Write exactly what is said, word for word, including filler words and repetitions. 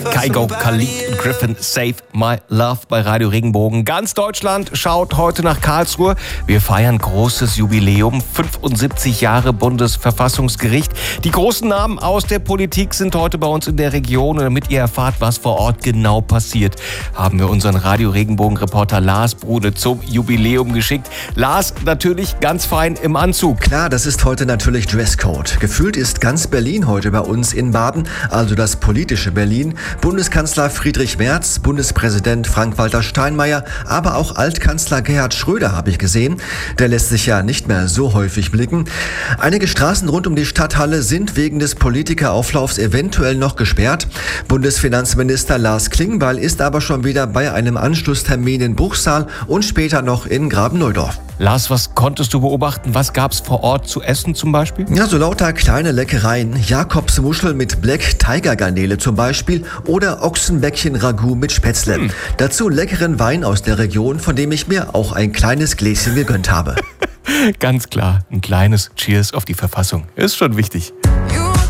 Kygo, Khalid und Griffin, Save My Love bei Radio Regenbogen. Ganz Deutschland schaut heute nach Karlsruhe. Wir feiern großes Jubiläum, fünfundsiebzig Jahre Bundesverfassungsgericht. Die großen Namen aus der Politik sind heute bei uns in der Region. Und damit ihr erfahrt, was vor Ort genau passiert, haben wir unseren Radio Regenbogen-Reporter Lars Brude zum Jubiläum geschickt. Lars, natürlich ganz fein im Anzug. Klar, das ist heute natürlich Dresscode. Gefühlt ist ganz Berlin heute bei uns in Baden, also das politische Berlin. Bundeskanzler Friedrich Merz, Bundespräsident Frank-Walter Steinmeier, aber auch Altkanzler Gerhard Schröder habe ich gesehen. Der lässt sich ja nicht mehr so häufig blicken. Einige Straßen rund um die Stadthalle sind wegen des Politikerauflaufs eventuell noch gesperrt. Bundesfinanzminister Lars Klingbeil ist aber schon wieder bei einem Anschlusstermin in Bruchsal und später noch in Grabenneudorf. Lars, was konntest du beobachten? Was gab es vor Ort zu essen zum Beispiel? Ja, so lauter kleine Leckereien. Jakobsmuschel mit Black Tiger Garnele zum Beispiel oder Ochsenbäckchen Ragout mit Spätzle. Hm. Dazu leckeren Wein aus der Region, von dem ich mir auch ein kleines Gläschen gegönnt habe. Ganz klar, ein kleines Cheers auf die Verfassung. Ist schon wichtig.